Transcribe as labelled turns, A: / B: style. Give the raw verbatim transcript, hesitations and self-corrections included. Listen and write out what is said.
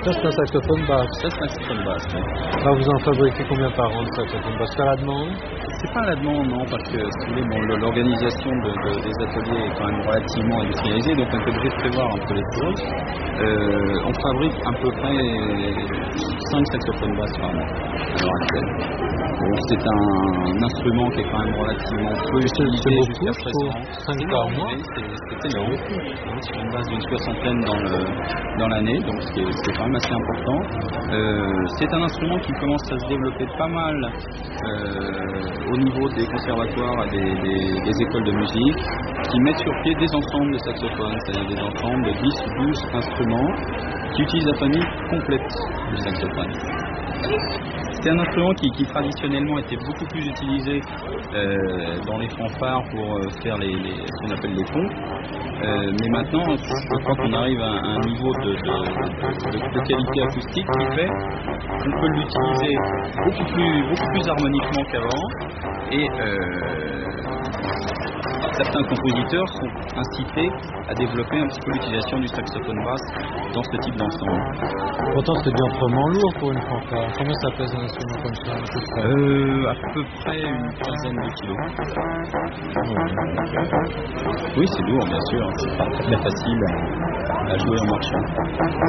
A: Ça, c'est un saxophone basse.
B: Ça, c'est un saxophone basse. Oui.
A: Là, vous en fabriquez combien par an de saxophone basse? C'est à la demande?
B: C'est pas à la demande, non, parce que si vous voulez, bon, le- l'organisation de, de- des ateliers est quand même relativement industrialisée, donc on est obligé de prévoir un peu les choses. Euh, on fabrique à peu près cinq saxophones basses par an à l'heure actuelle. Donc c'est un, un instrument qui est quand même relativement peu
A: C'est
B: utilisé
A: beaucoup,
B: jusqu'à
A: je
B: présent.
A: trouve. cinq
B: C'est
A: par
B: énorme,
A: mois.
B: oui, c'est c'est énorme. Hein, sur une base d'une soixantaine dans le- dans l'année, donc ce qui est, c'est quand même assez important. Euh, c'est un instrument qui commence à se développer pas mal euh, au niveau des conservatoires et des, des- des écoles de musique, qui mettent sur pied des ensembles de saxophones, c'est-à-dire des ensembles de dix ou douze instruments qui utilisent la famille complète du saxophone. C'est un instrument qui, qui traditionnellement était beaucoup plus utilisé euh, dans les fanfares pour euh, faire les, les- ce qu'on appelle les ponts. Euh, mais maintenant, je crois qu'on arrive à un niveau de, de- de- de qualité acoustique qui fait qu'on peut l'utiliser beaucoup plus, beaucoup plus harmoniquement qu'avant. Et euh, certains compositeurs sont incités à développer un petit peu l'utilisation du saxophone basse dans ce type d'ensemble.
A: Pourtant, c'est bien vraiment lourd pour une fanfare. Combien ça pèse un instrument comme ça, à peu près?
B: Euh, à peu près une quinzaine de kilos. Oui, c'est lourd, bien sûr. C'est pas très facile à, à jouer en marchant.